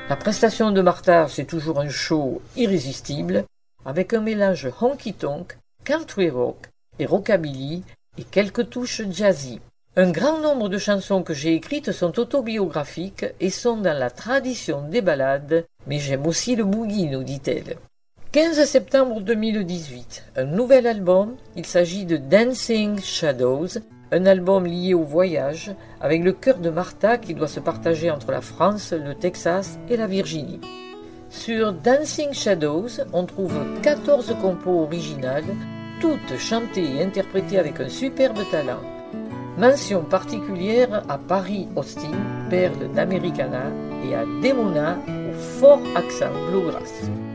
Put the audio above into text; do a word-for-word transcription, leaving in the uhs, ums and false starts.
La prestation de Martha, c'est toujours un show irrésistible, avec un mélange honky-tonk, country rock et rockabilly et quelques touches jazzy. Un grand nombre de chansons que j'ai écrites sont autobiographiques et sont dans la tradition des ballades, mais j'aime aussi le boogie, nous dit-elle. quinze septembre deux mille dix-huit, un nouvel album, il s'agit de Dancing Shadows, un album lié au voyage, avec le cœur de Martha qui doit se partager entre la France, le Texas et la Virginie. Sur Dancing Shadows, on trouve quatorze compos originales, toutes chantées et interprétées avec un superbe talent. Mention particulière à Paris Austin, perle d'Americana, et à Demona, au fort accent bluegrass.